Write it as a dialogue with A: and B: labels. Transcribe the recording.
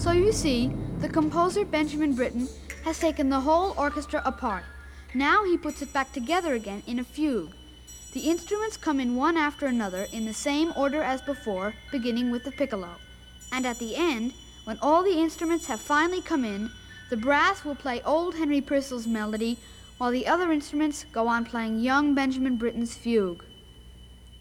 A: So you see, the composer Benjamin Britten has taken the whole orchestra apart. Now he puts it back together again in a fugue. The instruments come in one after another in the same order as before, beginning with the piccolo. And at the end, when all the instruments have finally come in, the brass will play old Henry Purcell's melody while the other instruments go on playing young Benjamin Britten's fugue.